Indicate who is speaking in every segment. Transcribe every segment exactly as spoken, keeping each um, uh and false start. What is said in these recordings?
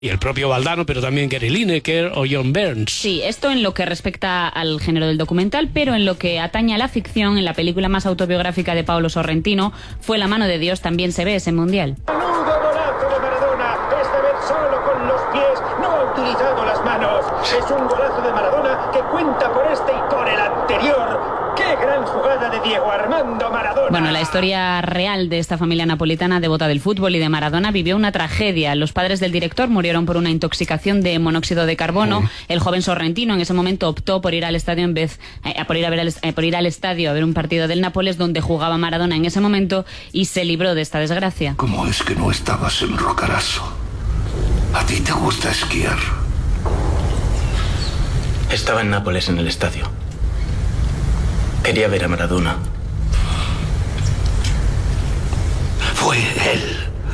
Speaker 1: y el propio Valdano, pero también Gary Lineker o John Burns.
Speaker 2: Sí, esto en lo que respecta al género del documental, pero en lo que atañe a la ficción, en la película más autobiográfica de Paolo Sorrentino, Fue la mano de Dios, también se ve ese mundial.
Speaker 3: ¡Menudo golazo de Maradona! Esta vez solo con los pies, no ha utilizado las manos. Es un golazo de Maradona que cuenta por este y por el anterior. ¡Qué gran jugada de Diego Armando Maradona!
Speaker 2: Bueno, la historia real de esta familia napolitana devota del fútbol y de Maradona vivió una tragedia. Los padres del director murieron por una intoxicación de monóxido de carbono. Uh. El joven Sorrentino en ese momento optó por ir al estadio en vez eh, por ir a ver al, eh, por ir al estadio a ver un partido del Nápoles donde jugaba Maradona en ese momento y se libró de esta desgracia.
Speaker 4: ¿Cómo es que no estabas en Roccaraso? ¿A ti te gusta esquiar?
Speaker 5: Estaba en Nápoles en el estadio. Quería ver a Maradona.
Speaker 4: Fue él.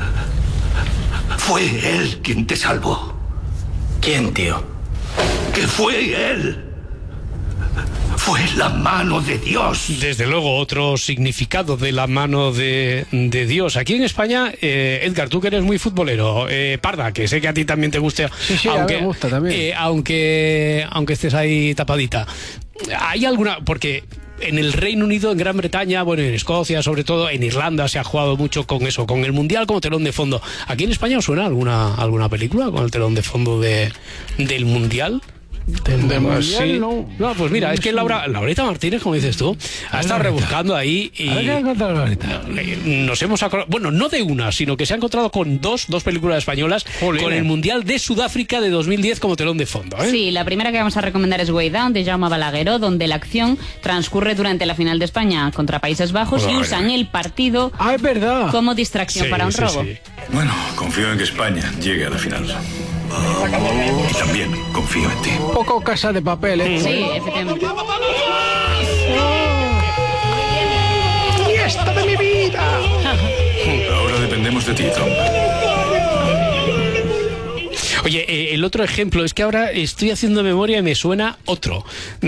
Speaker 4: Fue él quien te salvó.
Speaker 5: ¿Quién, tío?
Speaker 4: Que fue él. Fue la mano de Dios.
Speaker 1: Desde luego, otro significado de la mano de, de Dios. Aquí en España, eh, Edgar, tú que eres muy futbolero, eh, Parda, que sé que a ti también te gusta,
Speaker 6: sí, sí,
Speaker 1: aunque,
Speaker 6: a mí me gusta también.
Speaker 1: Eh, aunque, aunque estés ahí tapadita. ¿Hay alguna...? Porque en el Reino Unido, en Gran Bretaña, bueno, en Escocia, sobre todo, en Irlanda se ha jugado mucho con eso, con el Mundial como telón de fondo. ¿Aquí en España os suena alguna, alguna película con el telón de fondo de, del Mundial?
Speaker 6: Del
Speaker 1: de
Speaker 6: mundial,
Speaker 1: sí.
Speaker 6: no.
Speaker 1: No, pues mira, es que Laura, Laurita Martínez, como dices tú, ha estado rebuscando ahí y
Speaker 6: A ver, ¿qué ha encontrado Laurita?
Speaker 1: nos hemos acordado, bueno, no de una, sino que se ha encontrado con dos, dos películas españolas. Jolín. Con el Mundial de Sudáfrica de dos mil diez como telón de fondo, ¿eh?
Speaker 2: Sí, la primera que vamos a recomendar es Way Down de Jaume Balagueró, donde la acción transcurre durante la final de España contra Países Bajos oh, y usan el partido
Speaker 6: ah, es verdad.
Speaker 2: como distracción
Speaker 1: sí,
Speaker 2: para un
Speaker 1: sí,
Speaker 2: robo.
Speaker 1: Sí.
Speaker 7: Bueno, confío en que España llegue a la final. Y también confío en ti.
Speaker 6: Un poco Casa de Papel, ¿eh?
Speaker 2: Sí, efectivamente.
Speaker 6: ¡Fiesta de mi vida!
Speaker 7: Ahora dependemos de ti, Tom.
Speaker 1: Oye, eh, el otro ejemplo es que ahora estoy haciendo memoria y me suena otro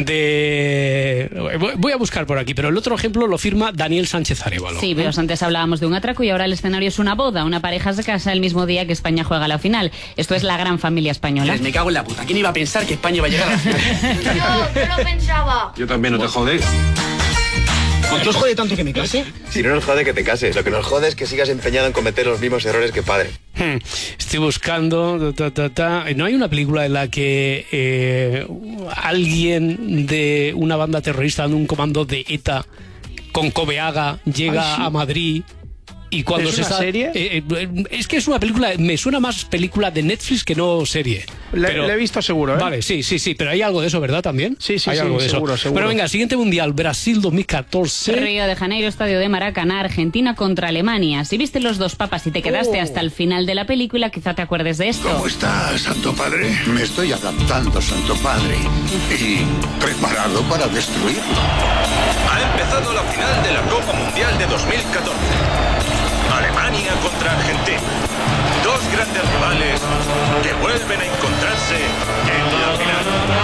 Speaker 1: de... Voy a buscar por aquí, pero el otro ejemplo lo firma Daniel Sánchez Arévalo.
Speaker 2: Sí, pero antes hablábamos de un atraco y ahora el escenario es una boda. Una pareja se casa el mismo día que España juega la final. Esto es La Gran Familia Española.
Speaker 8: Me cago en la puta. ¿Quién iba a pensar que España iba a llegar a la final?
Speaker 9: Yo, yo lo pensaba.
Speaker 7: Yo también, no te jodes.
Speaker 8: ¿Tú os jode tanto que me case?
Speaker 10: Si no nos jode que te cases, lo que nos jode es que sigas empeñado en cometer los mismos errores que padre.
Speaker 1: Hmm. Estoy buscando... Ta, ta, ta. ¿No hay una película en la que eh, alguien de una banda terrorista en un comando de ETA con Cobeaga llega Ay, sí. a Madrid? Y cuando
Speaker 6: ¿Es
Speaker 1: se
Speaker 6: una
Speaker 1: está,
Speaker 6: serie?
Speaker 1: Eh, eh, es que es una película, me suena más película de Netflix que no serie.
Speaker 6: Le,
Speaker 1: pero,
Speaker 6: le he visto seguro, ¿eh?
Speaker 1: Vale, sí, sí, sí, pero hay algo de eso, ¿verdad? También.
Speaker 6: Sí, sí,
Speaker 1: hay
Speaker 6: sí,
Speaker 1: algo de
Speaker 6: seguro,
Speaker 1: eso.
Speaker 6: seguro.
Speaker 1: Pero venga, siguiente mundial, Brasil dos mil catorce.
Speaker 2: Río de Janeiro, Estadio de Maracaná, Argentina contra Alemania. Si viste Los Dos Papas y te quedaste oh. hasta el final de la película, quizá te acuerdes de esto.
Speaker 4: ¿Cómo estás, Santo Padre? Me estoy adaptando, Santo Padre. Y preparado para destruirlo.
Speaker 11: Ha empezado la final de la Copa Mundial de dos mil catorce. Alemania contra Argentina. Dos grandes rivales que vuelven a encontrarse en la final.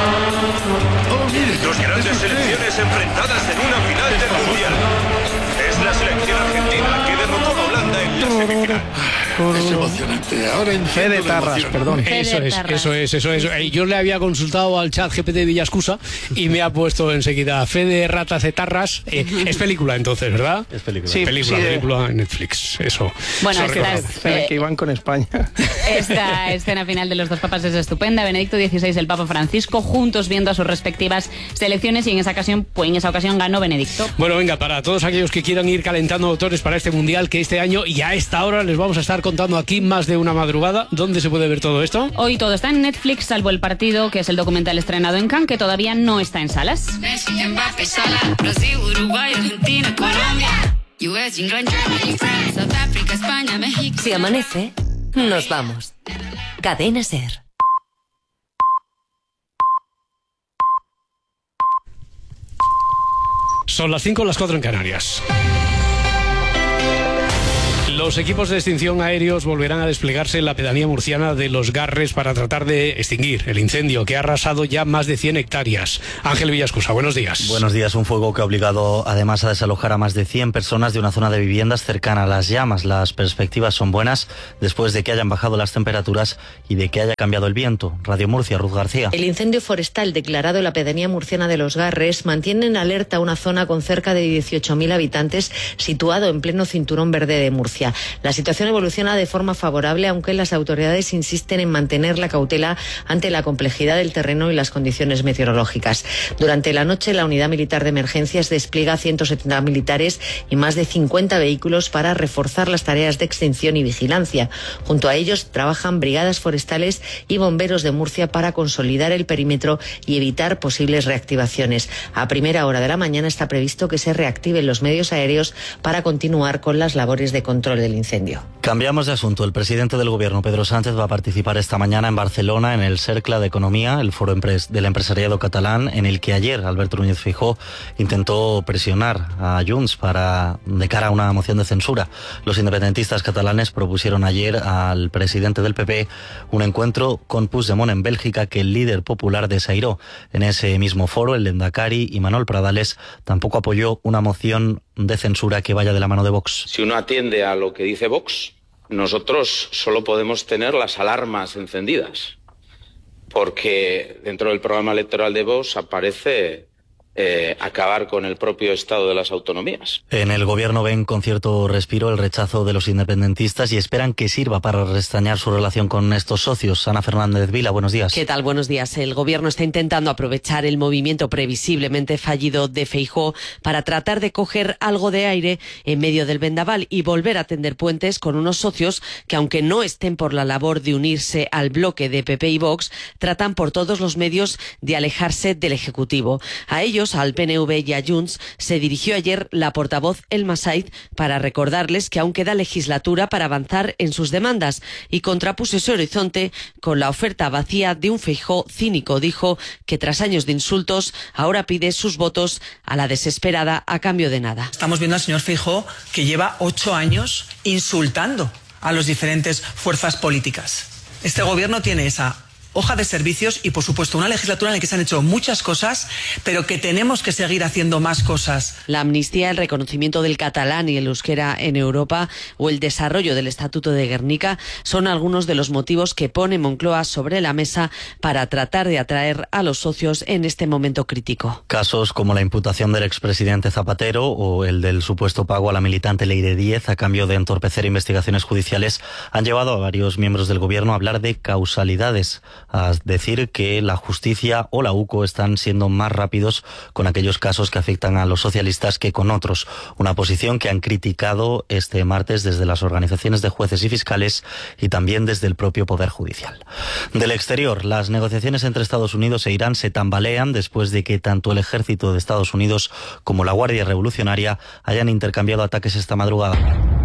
Speaker 4: Oh, mire,
Speaker 11: Dos grandes selecciones enfrentadas en una final del Mundial. Es la selección argentina que derrotó a Holanda en la semifinal.
Speaker 4: Es emocionante. Ahora
Speaker 6: Fe de Tarras, perdón.
Speaker 1: Eso es, eso es, eso es. Yo le había consultado al chat G P T de Villascusa y me ha puesto enseguida Fe de Ratas de Tarras. Eh, es película entonces, ¿verdad?
Speaker 7: Es película.
Speaker 6: Sí,
Speaker 1: película,
Speaker 6: sí,
Speaker 1: película en Netflix. Eso.
Speaker 2: Bueno,
Speaker 1: eso
Speaker 2: esta,
Speaker 1: reconozco.
Speaker 2: es, eh,
Speaker 6: que iban con España.
Speaker 2: Esta escena final de Los Dos Papas es estupenda. Benedicto dieciséis y el Papa Francisco juntos viendo a sus respectivas selecciones y en esa ocasión, pues en esa ocasión ganó Benedicto.
Speaker 1: Bueno, venga, para todos aquellos que quieran ir calentando motores para este mundial que este año y a esta hora les vamos a estar contando aquí más de una madrugada. ¿Dónde se puede ver todo esto?
Speaker 2: Hoy todo está en Netflix, salvo el partido, que es el documental estrenado en Cannes, que todavía no está en salas.
Speaker 12: Si amanece, nos vamos. Cadena SER.
Speaker 1: Son las cinco, las cuatro en Canarias. Los equipos de extinción aéreos volverán a desplegarse en la pedanía murciana de Los Garres para tratar de extinguir el incendio que ha arrasado ya más de cien hectáreas. Ángel Villascusa, buenos días.
Speaker 13: Buenos días. Un fuego que ha obligado además a desalojar a más de cien personas de una zona de viviendas cercana a las llamas. Las perspectivas son buenas después de que hayan bajado las temperaturas y de que haya cambiado el viento. Radio Murcia, Ruth García.
Speaker 14: El incendio forestal declarado en la pedanía murciana de Los Garres mantiene en alerta una zona con cerca de dieciocho mil habitantes situado en pleno cinturón verde de Murcia. La situación evoluciona de forma favorable, aunque las autoridades insisten en mantener la cautela ante la complejidad del terreno y las condiciones meteorológicas. Durante la noche, la Unidad Militar de Emergencias despliega ciento setenta militares y más de cincuenta vehículos para reforzar las tareas de extinción y vigilancia. Junto a ellos trabajan brigadas forestales y bomberos de Murcia para consolidar el perímetro y evitar posibles reactivaciones. A primera hora de la mañana está previsto que se reactiven los medios aéreos para continuar con las labores de control del incendio.
Speaker 13: Cambiamos de asunto. El presidente del Gobierno, Pedro Sánchez, va a participar esta mañana en Barcelona en el Cercle de Economía, el foro del empresariado catalán, en el que ayer Alberto Núñez Feijóo intentó presionar a Junts para de cara a una moción de censura. Los independentistas catalanes propusieron ayer al presidente del P P un encuentro con Puigdemont en Bélgica, que el líder popular desairó. En ese mismo foro, el Lehendakari Imanol Pradales tampoco apoyó una moción de censura que vaya de la mano de Vox.
Speaker 15: Si uno atiende a lo que dice Vox, nosotros solo podemos tener las alarmas encendidas, porque dentro del programa electoral de Vox aparece eh, acabar con el propio Estado de las autonomías.
Speaker 13: En el Gobierno ven con cierto respiro el rechazo de los independentistas y esperan que sirva para restañar su relación con estos socios. Ana Fernández Vila, buenos días.
Speaker 16: ¿Qué tal? Buenos días. El Gobierno está intentando aprovechar el movimiento previsiblemente fallido de Feijóo para tratar de coger algo de aire en medio del vendaval y volver a tender puentes con unos socios que, aunque no estén por la labor de unirse al bloque de P P y Vox, tratan por todos los medios de alejarse del Ejecutivo. A ellos, al P N V y a Junts, se dirigió ayer la portavoz Elma Said para recordarles que aún queda legislatura para avanzar en sus demandas y contrapuso ese horizonte con la oferta vacía de un Feijóo cínico. Dijo que tras años de insultos ahora pide sus votos a la desesperada a cambio de nada.
Speaker 17: Estamos viendo al señor Feijóo que lleva ocho años insultando a las diferentes fuerzas políticas. Este gobierno tiene esa hoja de servicios y, por supuesto, una legislatura en la que se han hecho muchas cosas, pero que tenemos que seguir haciendo más cosas.
Speaker 16: La amnistía, el reconocimiento del catalán y el euskera en Europa o el desarrollo del Estatuto de Gernika son algunos de los motivos que pone Moncloa sobre la mesa para tratar de atraer a los socios en este momento crítico.
Speaker 13: Casos como la imputación del expresidente Zapatero o el del supuesto pago a la militante Leire Díez a cambio de entorpecer investigaciones judiciales han llevado a varios miembros del Gobierno a hablar de causalidades, a decir que la justicia o la U C O están siendo más rápidos con aquellos casos que afectan a los socialistas que con otros. Una posición que han criticado este martes desde las organizaciones de jueces y fiscales y también desde el propio Poder Judicial. Del exterior, las negociaciones entre Estados Unidos e Irán se tambalean después de que tanto el ejército de Estados Unidos como la Guardia Revolucionaria hayan intercambiado ataques esta madrugada.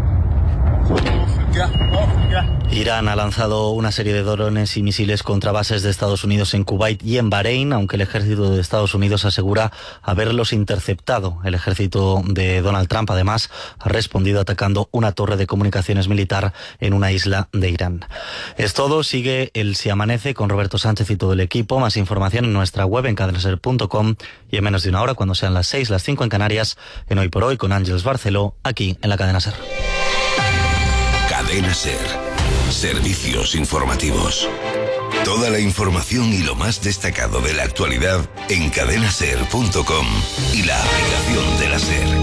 Speaker 13: Irán ha lanzado una serie de drones y misiles contra bases de Estados Unidos en Kuwait y en Bahrein, aunque el ejército de Estados Unidos asegura haberlos interceptado. El ejército de Donald Trump, además, ha respondido atacando una torre de comunicaciones militar en una isla de Irán. Es todo. Sigue el Si Amanece con Roberto Sánchez y todo el equipo. Más información en nuestra web en cadena ser punto com y en menos de una hora, cuando sean las seis, las cinco en Canarias, en Hoy por Hoy con Ángeles Barceló, aquí en la cadena SER.
Speaker 18: Cadena SER. Servicios informativos. Toda la información y lo más destacado de la actualidad en cadena ser punto com y la aplicación de la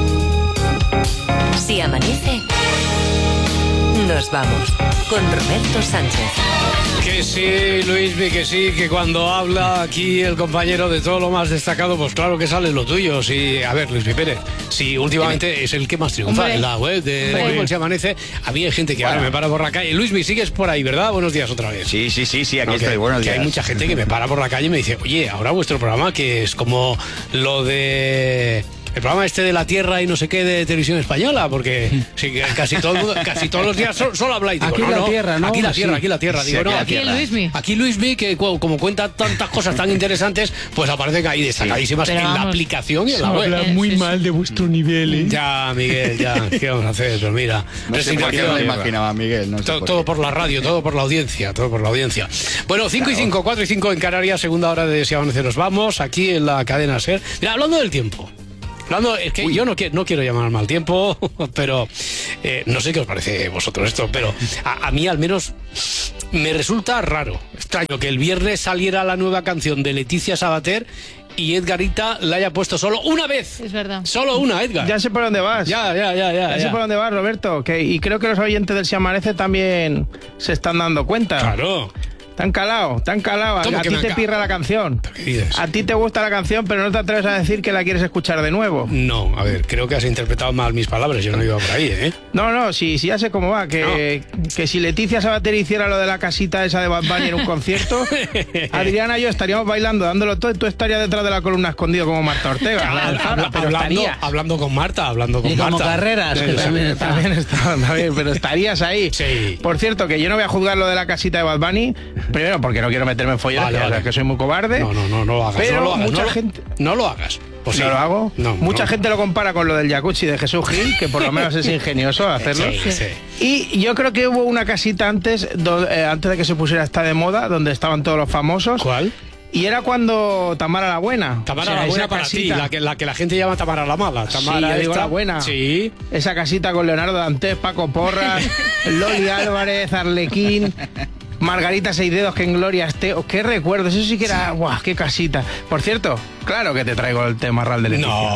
Speaker 18: SER.
Speaker 12: Si amanece, nos vamos con Roberto Sánchez.
Speaker 1: Que sí, Luismi, que sí, que cuando habla aquí el compañero de todo lo más destacado, pues claro que sale lo tuyo. Sí, a ver, Luismi Pérez, sí, últimamente es el que más triunfa Hombre. en la web de Fútbol Se Amanece. A mí hay gente que bueno. ahora me para por la calle. Luismi, sigues por ahí, ¿verdad? Buenos días otra vez.
Speaker 19: Sí, sí, sí, sí, aquí
Speaker 1: no,
Speaker 19: estoy,
Speaker 1: que,
Speaker 19: buenos
Speaker 1: que
Speaker 19: días.
Speaker 1: Hay mucha gente que me para por la calle y me dice, oye, ahora vuestro programa, que es como lo de... el programa este de la Tierra y no sé qué de Televisión Española, porque sí, que casi todo el mundo, casi todos los días solo, solo habláis. Digo,
Speaker 6: aquí
Speaker 1: no,
Speaker 6: la
Speaker 1: no,
Speaker 6: Tierra, ¿no?
Speaker 1: Aquí la Tierra,
Speaker 6: Sí.
Speaker 1: aquí la Tierra. Digo,
Speaker 6: Sí,
Speaker 1: no,
Speaker 6: aquí
Speaker 1: aquí,
Speaker 6: la Tierra.
Speaker 2: Luismi.
Speaker 1: aquí Luismi, que cu- como cuenta tantas cosas tan interesantes, pues aparecen ahí destacadísimas
Speaker 2: Pero
Speaker 1: en la
Speaker 2: vamos,
Speaker 1: aplicación y en la web.
Speaker 2: habla muy mal
Speaker 1: de vuestro nivel, ¿eh? Ya, Miguel, ya, ¿qué vamos a hacer? Pero mira,
Speaker 19: No sé por qué no lo imaginaba, Miguel. No sé
Speaker 1: todo,
Speaker 19: por
Speaker 1: todo
Speaker 19: qué.
Speaker 1: por la radio, todo por la audiencia, todo por la audiencia. Bueno, cinco y cinco, cuatro y cinco en Canarias, segunda hora de Si Amanece Nos Vamos, aquí en la cadena SER. Mira, hablando del tiempo. Hablando, es que Uy. yo no, quiero, no quiero llamar al mal tiempo, pero eh, no sé qué os parece vosotros esto, pero a, a mí al menos me resulta raro, extraño que el viernes saliera la nueva canción de Leticia Sabater y Edgarita la haya puesto solo una vez.
Speaker 2: Es verdad.
Speaker 1: Solo una, Edgar.
Speaker 6: Ya sé por dónde vas.
Speaker 1: Ya, ya, ya, ya.
Speaker 6: Ya sé
Speaker 1: ya.
Speaker 6: por dónde vas, Roberto. Que, y creo que los oyentes del Si Amanece también se están dando cuenta.
Speaker 1: Claro.
Speaker 6: Tan calado, tan calado. A,
Speaker 1: ¿Cómo
Speaker 6: a
Speaker 1: que
Speaker 6: ti
Speaker 1: me
Speaker 6: te
Speaker 1: ca-
Speaker 6: pirra la canción.
Speaker 1: ¿Qué dices?
Speaker 6: A ti te gusta la canción, pero no te atreves a decir que la quieres escuchar de nuevo.
Speaker 1: No, a ver, creo que has interpretado mal mis palabras, yo no iba por ahí, ¿eh?
Speaker 6: No, no, sí, sí, ya sé cómo va. Que, que si Leticia Sabater hiciera lo de la casita esa de Bad Bunny en un concierto, Adriana y yo estaríamos bailando, dándolo todo, y tú estarías detrás de la columna escondido como Marta Ortega.
Speaker 1: Claro,
Speaker 6: la del Zara,
Speaker 1: habla-
Speaker 6: pero
Speaker 1: hablando,
Speaker 6: estarías.
Speaker 1: hablando con Marta, hablando con
Speaker 6: Y como
Speaker 1: Marta.
Speaker 6: Carreras, que
Speaker 1: Sí,
Speaker 6: también,
Speaker 1: sí.
Speaker 6: está, también está, también, pero estarías ahí.
Speaker 1: Sí.
Speaker 6: Por cierto, que yo no voy a juzgar lo de la casita de Bad Bunny, primero porque no quiero meterme en folleras,
Speaker 1: Vale,
Speaker 6: que,
Speaker 1: vale.
Speaker 6: o sea, que soy muy cobarde.
Speaker 1: No, no, no, no lo hagas.
Speaker 6: Pero
Speaker 1: no lo hagas,
Speaker 6: mucha
Speaker 1: no lo-
Speaker 6: gente...
Speaker 1: No lo hagas. ¿O sí?
Speaker 6: ¿No lo hago?
Speaker 1: No,
Speaker 6: Mucha
Speaker 1: no.
Speaker 6: gente lo compara con lo del jacuzzi de Jesús Gil, que por lo menos es ingenioso hacerlo.
Speaker 1: Sí, sí.
Speaker 6: Y yo creo que hubo una casita antes, do- eh, antes de que se pusiera esta de moda, donde estaban todos los famosos.
Speaker 1: ¿Cuál?
Speaker 6: Y era cuando Tamara la Buena.
Speaker 1: Tamara
Speaker 6: O sea,
Speaker 1: la buena
Speaker 6: esa
Speaker 1: para
Speaker 6: casita-
Speaker 1: ti, la que, la que la gente llama Tamara la mala. Tamara
Speaker 6: sí, yo digo
Speaker 1: esta-
Speaker 6: la buena.
Speaker 1: Sí.
Speaker 6: Esa casita con Leonardo Dantes, Paco Porras, Loli Álvarez, Arlequín, Margarita Seisdedos, que en Gloria esté. Oh, qué recuerdos, eso sí que era. ¡Guau! ¡Qué casita! Por cierto, claro que te traigo el tema Ral de Leticia.
Speaker 1: No.